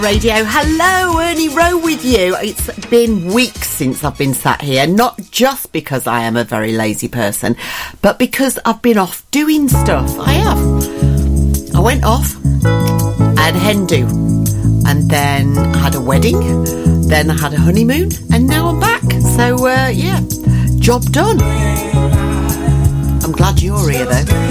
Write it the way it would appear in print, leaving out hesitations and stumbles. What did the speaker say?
Radio. Hello, Ernie Rowe with you. It's been weeks since I've been sat here, not just because I am a very lazy person, but because I've been off doing stuff. I have. I went off, I had a hen do, and then I had a wedding, then I had a honeymoon, and now I'm back. So, yeah, job done. I'm glad you're here, though.